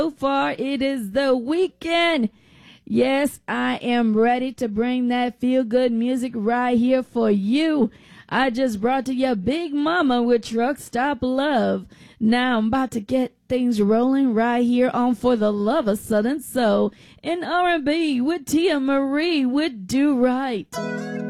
So far, it is the weekend. Yes, I am ready to bring that feel-good music right here for you. I just brought to you Big Mama with Truck Stop Love. Now I'm about to get things rolling right here on For the Love of Southern Soul in R&B with Tia Marie with Do Right.